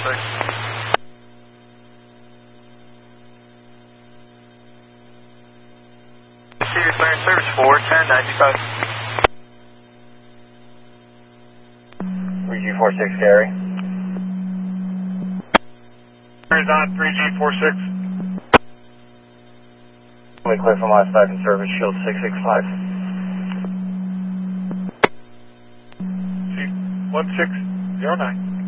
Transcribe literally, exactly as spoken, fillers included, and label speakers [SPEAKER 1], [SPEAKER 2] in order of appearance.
[SPEAKER 1] six. Cedar clearance service four ten ninety-five.
[SPEAKER 2] three G four six Gary.
[SPEAKER 3] Is on three G four six.
[SPEAKER 2] We clear from last back in service, shield six six five.
[SPEAKER 3] one six zero nine.